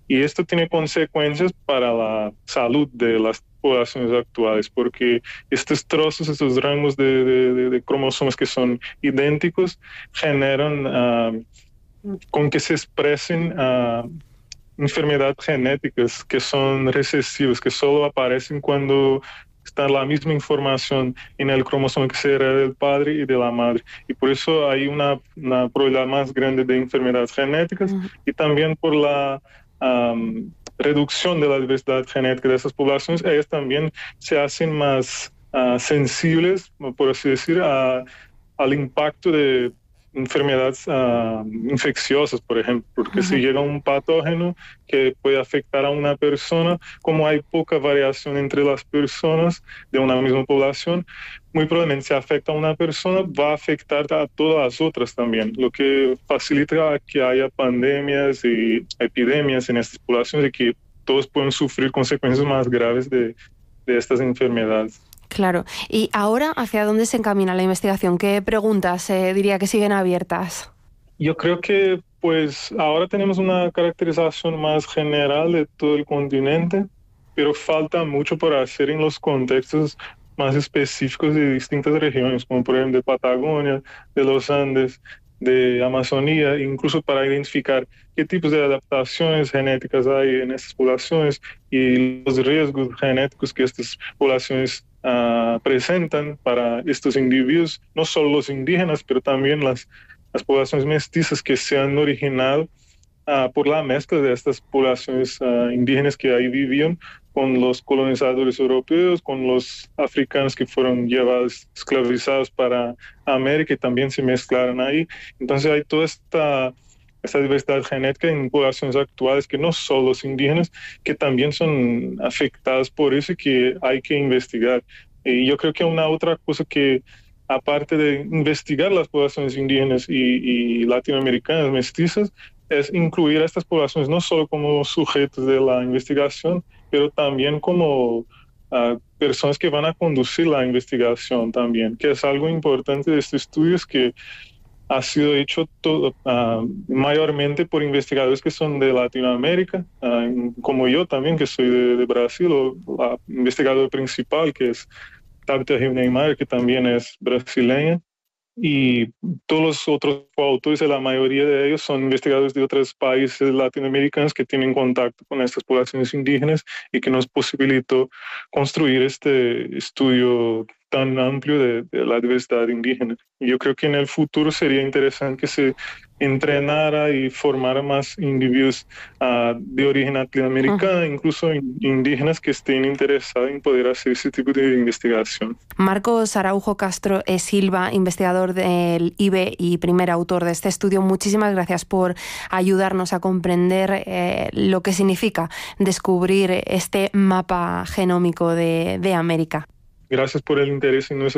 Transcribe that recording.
Y esto tiene consecuencias para la salud de las poblaciones actuales, porque estos trozos, estos rangos de cromosomas que son idénticos, generan con que se expresen enfermedades genéticas que son recesivas, que solo aparecen cuando está la misma información en el cromosoma que se hereda del padre y de la madre. Y por eso hay una probabilidad más grande de enfermedades genéticas y también por la reducción de la diversidad genética de esas poblaciones, ellas también se hacen más sensibles, por así decir, al impacto de enfermedades infecciosas, por ejemplo, porque si llega un patógeno que puede afectar a una persona, como hay poca variación entre las personas de una misma población, muy probablemente si afecta a una persona va a afectar a todas las otras también, lo que facilita que haya pandemias y epidemias en estas poblaciones y que todos pueden sufrir consecuencias más graves de estas enfermedades. Claro. ¿Y ahora hacia dónde se encamina la investigación? ¿Qué preguntas diría que siguen abiertas? Yo creo que pues ahora tenemos una caracterización más general de todo el continente, pero falta mucho por hacer en los contextos más específicos de distintas regiones, como por ejemplo de Patagonia, de los Andes, de Amazonía, incluso para identificar qué tipos de adaptaciones genéticas hay en estas poblaciones y los riesgos genéticos que estas poblaciones presentan para estos individuos, no solo los indígenas, pero también las poblaciones mestizas que se han originado por la mezcla de estas poblaciones indígenas que ahí vivían con los colonizadores europeos, con los africanos que fueron llevados, esclavizados para América y también se mezclaron ahí. Entonces hay toda esta diversidad genética en poblaciones actuales que no son los indígenas, que también son afectadas por eso y que hay que investigar. Y yo creo que una otra cosa que aparte de investigar las poblaciones indígenas y latinoamericanas mestizas, es incluir a estas poblaciones no solo como sujetos de la investigación, pero también como personas que van a conducir la investigación también, que es algo importante de estos estudios que ha sido hecho mayormente por investigadores que son de Latinoamérica, como yo también, que soy de Brasil, o la investigadora principal, que es Tabitha Rio Neymar, que también es brasileña, y todos los otros coautores, la mayoría de ellos son investigadores de otros países latinoamericanos que tienen contacto con estas poblaciones indígenas y que nos posibilitó construir este estudio tan amplio de la diversidad indígena. Yo creo que en el futuro sería interesante que se entrenara y formara más individuos de origen latinoamericano, incluso indígenas que estén interesados en poder hacer ese tipo de investigación. Marcos Araujo Castro Silva, investigador del IBE y primer autor de este estudio, muchísimas gracias por ayudarnos a comprender lo que significa descubrir este mapa genómico de América. Gracias por el interés en nuestro